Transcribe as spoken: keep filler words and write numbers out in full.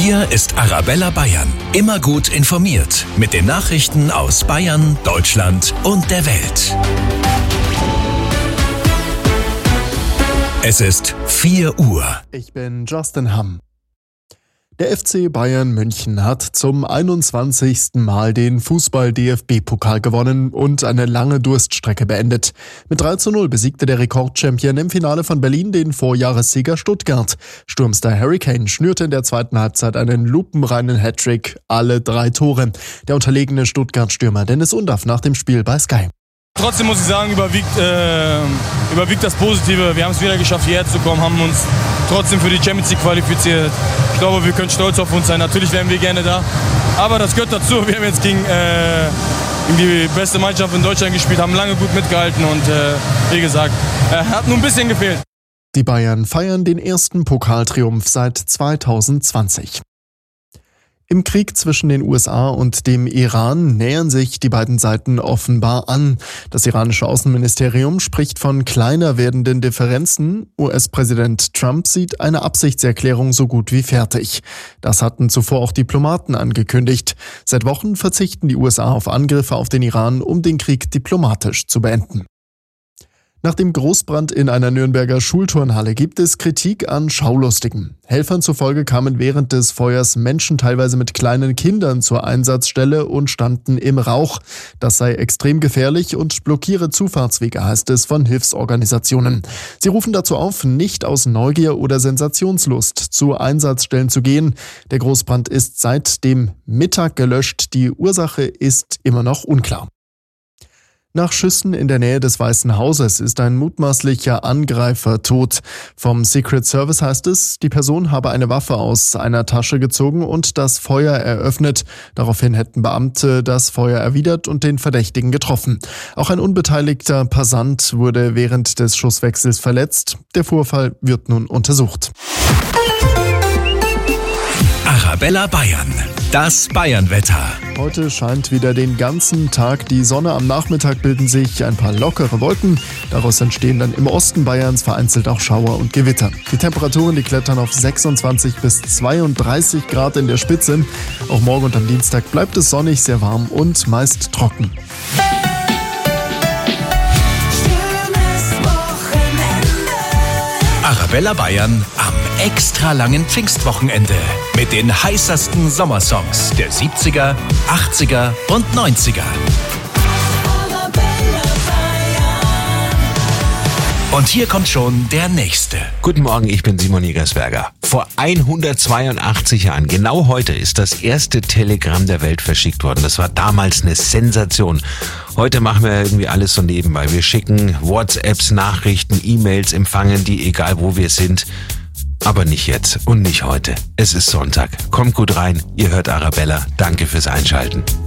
Hier ist Arabella Bayern. Immer gut informiert mit den Nachrichten aus Bayern, Deutschland und der Welt. Es ist vier Uhr. Ich bin Justin Hamm. Der F C Bayern München hat zum einundzwanzigsten Mal den Fußball-D F B-Pokal gewonnen und eine lange Durststrecke beendet. Mit drei zu null besiegte der Rekordchampion im Finale von Berlin den Vorjahressieger Stuttgart. Sturmstar Harry Kane schnürte in der zweiten Halbzeit einen lupenreinen Hattrick, alle drei Tore. Der unterlegene Stuttgart-Stürmer Dennis Undaff nach dem Spiel bei Sky. Trotzdem muss ich sagen, überwiegt, äh, überwiegt das Positive. Wir haben es wieder geschafft, hierher zu kommen, haben uns trotzdem für die Champions League qualifiziert. Ich glaube, wir können stolz auf uns sein. Natürlich wären wir gerne da, aber das gehört dazu. Wir haben jetzt gegen, äh, gegen die beste Mannschaft in Deutschland gespielt, haben lange gut mitgehalten und äh, wie gesagt, äh, hat nur ein bisschen gefehlt. Die Bayern feiern den ersten Pokaltriumph seit zweitausendzwanzig. Im Krieg zwischen den U S A und dem Iran nähern sich die beiden Seiten offenbar an. Das iranische Außenministerium spricht von kleiner werdenden Differenzen. U S-Präsident Trump sieht eine Absichtserklärung so gut wie fertig. Das hatten zuvor auch Diplomaten angekündigt. Seit Wochen verzichten die U S A auf Angriffe auf den Iran, um den Krieg diplomatisch zu beenden. Nach dem Großbrand in einer Nürnberger Schulturnhalle gibt es Kritik an Schaulustigen. Helfern zufolge kamen während des Feuers Menschen teilweise mit kleinen Kindern zur Einsatzstelle und standen im Rauch. Das sei extrem gefährlich und blockiere Zufahrtswege, heißt es von Hilfsorganisationen. Sie rufen dazu auf, nicht aus Neugier oder Sensationslust zu Einsatzstellen zu gehen. Der Großbrand ist seit dem Mittag gelöscht. Die Ursache ist immer noch unklar. Nach Schüssen in der Nähe des Weißen Hauses ist ein mutmaßlicher Angreifer tot. Vom Secret Service heißt es, die Person habe eine Waffe aus einer Tasche gezogen und das Feuer eröffnet. Daraufhin hätten Beamte das Feuer erwidert und den Verdächtigen getroffen. Auch ein unbeteiligter Passant wurde während des Schusswechsels verletzt. Der Vorfall wird nun untersucht. Arabella Bayern. Das Bayernwetter. Heute scheint wieder den ganzen Tag die Sonne. Am Nachmittag bilden sich ein paar lockere Wolken. Daraus entstehen dann im Osten Bayerns vereinzelt auch Schauer und Gewitter. Die Temperaturen, die klettern auf sechsundzwanzig bis zweiunddreißig Grad in der Spitze. Auch morgen und am Dienstag bleibt es sonnig, sehr warm und meist trocken. Arabella Bayern am extra langen Pfingstwochenende mit den heißesten Sommersongs der siebziger, achtziger und neunziger. Und hier kommt schon der nächste. Guten Morgen, ich bin Simon Jägersberger. Vor hundertzweiundachtzig Jahren, genau heute, ist das erste Telegramm der Welt verschickt worden. Das war damals eine Sensation. Heute machen wir irgendwie alles so nebenbei. Wir schicken WhatsApps, Nachrichten, E-Mails, empfangen die, egal wo wir sind. Aber nicht jetzt und nicht heute. Es ist Sonntag. Kommt gut rein, ihr hört Arabella. Danke fürs Einschalten.